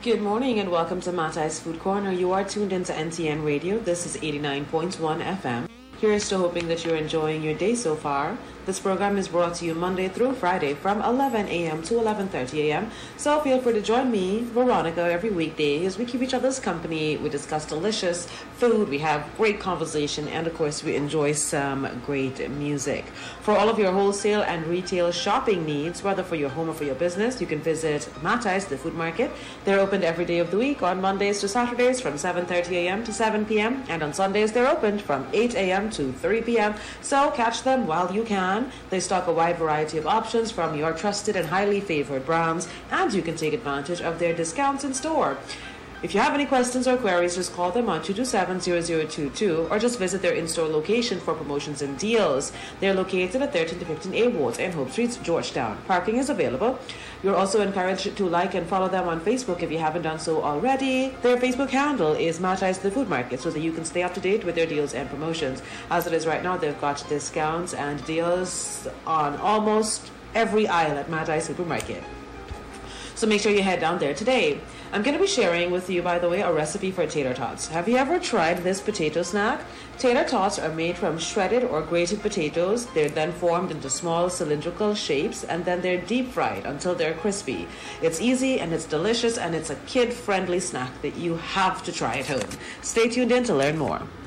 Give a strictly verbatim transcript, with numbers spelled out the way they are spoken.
Good morning and welcome to Matai's Food Corner. You are tuned into N T N Radio. This is eighty-nine point one F M. Here's to hoping that you're enjoying your day so far. This program is brought to you Monday through Friday from eleven a.m. to eleven thirty a.m. So feel free to join me, Veronica, every weekday as we keep each other's company. We discuss delicious food, we have great conversation, and of course we enjoy some great music. For all of your wholesale and retail shopping needs, whether for your home or for your business, you can visit Matai's, the food market. They're open every day of the week on Mondays to Saturdays from seven thirty a.m. to seven p.m. and on Sundays they're open from eight a.m. to three p.m. So catch them while you can. They stock a wide variety of options from your trusted and highly favored brands, and you can take advantage of their discounts in store. If you have any questions or queries, just call them on two two seven, zero zero two two or just visit their in-store location for promotions and deals. They're located at thirteen to fifteen A Ward in Hope Street, Georgetown. Parking is available. You're also encouraged to like and follow them on Facebook if you haven't done so already. Their Facebook handle is Matai's the Food Market so that you can stay up to date with their deals and promotions. As it is right now, they've got discounts and deals on almost every aisle at Matai's Supermarket. So make sure you head down there today. I'm going to be sharing with you, by the way, a recipe for tater tots. Have you ever tried this potato snack? Tater tots are made from shredded or grated potatoes. They're then formed into small cylindrical shapes, and then they're deep fried until they're crispy. It's easy and it's delicious, and it's a kid-friendly snack that you have to try at home. Stay tuned in to learn more.